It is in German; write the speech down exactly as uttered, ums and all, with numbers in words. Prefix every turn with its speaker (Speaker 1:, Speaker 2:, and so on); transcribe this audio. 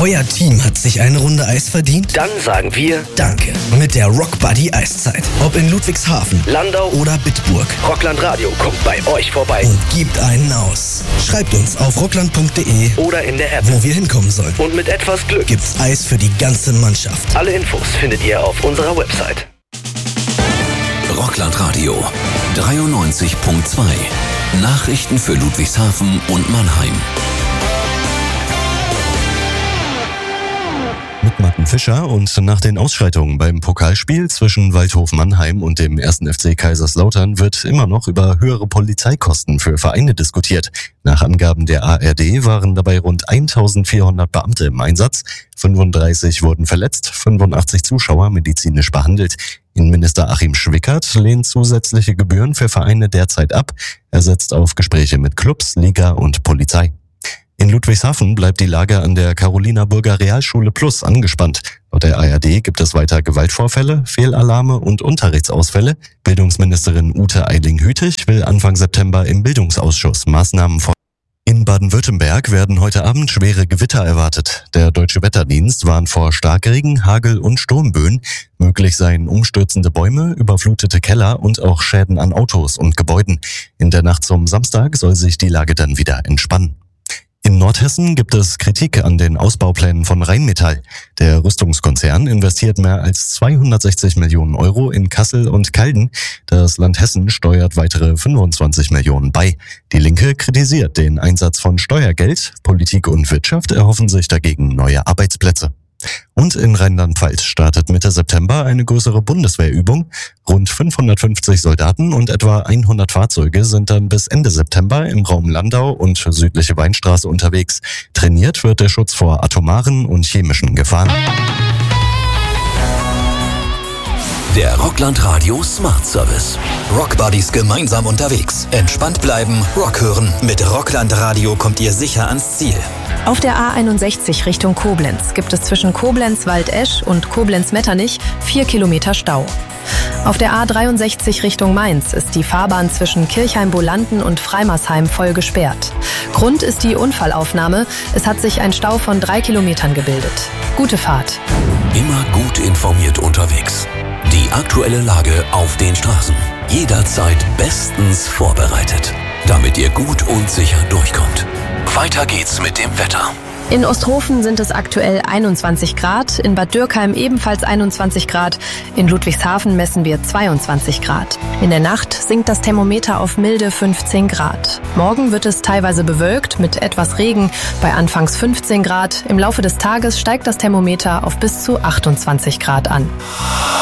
Speaker 1: Euer Team hat sich eine Runde Eis verdient?
Speaker 2: Dann sagen wir
Speaker 1: Danke mit der Rock Buddy Eiszeit. Ob in Ludwigshafen,
Speaker 2: Landau
Speaker 1: oder Bitburg.
Speaker 2: Rockland Radio kommt bei euch vorbei.
Speaker 1: Und gibt einen aus. Schreibt uns auf rockland punkt de
Speaker 2: Oder in der App,
Speaker 1: wo wir hinkommen sollen.
Speaker 2: Und mit etwas Glück
Speaker 1: gibt's Eis für die ganze Mannschaft.
Speaker 2: Alle Infos findet ihr auf unserer Website.
Speaker 3: Rockland Radio dreiundneunzig Punkt zwei. Nachrichten für Ludwigshafen und Mannheim.
Speaker 4: Mit Martin Fischer und nach den Ausschreitungen beim Pokalspiel zwischen Waldhof Mannheim und dem ersten F C Kaiserslautern wird immer noch über höhere Polizeikosten für Vereine diskutiert. Nach Angaben der A R D waren dabei rund eintausendvierhundert Beamte im Einsatz, fünfunddreißig wurden verletzt, fünfundachtzig Zuschauer medizinisch behandelt. Innenminister Achim Schwickert lehnt zusätzliche Gebühren für Vereine derzeit ab. Er setzt auf Gespräche mit Clubs, Liga und Polizei. In Ludwigshafen bleibt die Lage an der Carolina-Burger Realschule Plus angespannt. Laut der A R D gibt es weiter Gewaltvorfälle, Fehlalarme und Unterrichtsausfälle. Bildungsministerin Ute Eiling-Hütig will Anfang September im Bildungsausschuss Maßnahmen vor. In Baden-Württemberg werden heute Abend schwere Gewitter erwartet. Der Deutsche Wetterdienst warnt vor Starkregen, Hagel und Sturmböen. Möglich seien umstürzende Bäume, überflutete Keller und auch Schäden an Autos und Gebäuden. In der Nacht zum Samstag soll sich die Lage dann wieder entspannen. In Nordhessen gibt es Kritik an den Ausbauplänen von Rheinmetall. Der Rüstungskonzern investiert mehr als zweihundertsechzig Millionen Euro in Kassel und Calden. Das Land Hessen steuert weitere fünfundzwanzig Millionen bei. Die Linke kritisiert den Einsatz von Steuergeld. Politik und Wirtschaft erhoffen sich dagegen neue Arbeitsplätze. Und in Rheinland-Pfalz startet Mitte September eine größere Bundeswehrübung. Rund fünfhundertfünfzig Soldaten und etwa hundert Fahrzeuge sind dann bis Ende September im Raum Landau und südliche Weinstraße unterwegs. Trainiert wird der Schutz vor atomaren und chemischen Gefahren.
Speaker 3: Der Rockland Radio Smart Service.
Speaker 5: Rockbuddies gemeinsam unterwegs. Entspannt bleiben, Rock hören. Mit Rockland Radio kommt ihr sicher ans Ziel.
Speaker 6: Auf der A einundsechzig Richtung Koblenz gibt es zwischen Koblenz-Waldesch und Koblenz-Metternich vier Kilometer Stau. Auf der A dreiundsechzig Richtung Mainz ist die Fahrbahn zwischen Kirchheim-Bolanden und Freimersheim voll gesperrt. Grund ist die Unfallaufnahme. Es hat sich ein Stau von drei Kilometern gebildet. Gute Fahrt.
Speaker 3: Immer gut informiert unterwegs. Die aktuelle Lage auf den Straßen. Jederzeit bestens vorbereitet, damit ihr gut und sicher durchkommt. Weiter geht's mit dem Wetter.
Speaker 6: In Osthofen sind es aktuell einundzwanzig Grad, in Bad Dürkheim ebenfalls einundzwanzig Grad, in Ludwigshafen messen wir zweiundzwanzig Grad. In der Nacht sinkt das Thermometer auf milde fünfzehn Grad. Morgen wird es teilweise bewölkt mit etwas Regen bei anfangs fünfzehn Grad. Im Laufe des Tages steigt das Thermometer auf bis zu achtundzwanzig Grad an.